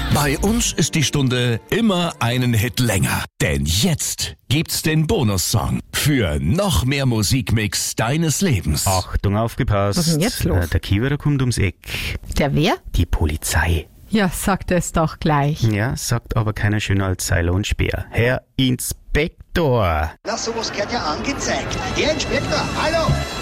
Bei uns ist die Stunde immer einen Hit länger. Denn jetzt gibt's den Bonussong für noch mehr Musikmix deines Lebens. Achtung, aufgepasst. Was ist denn jetzt los? Der Kiewerer kommt ums Eck. Der wer? Die Polizei. Ja, sagt es doch gleich. Ja, sagt aber keiner schöner als Seiler und Speer. Herr Inspektor. Na, sowas gehört ja angezeigt. Herr Inspektor, hallo!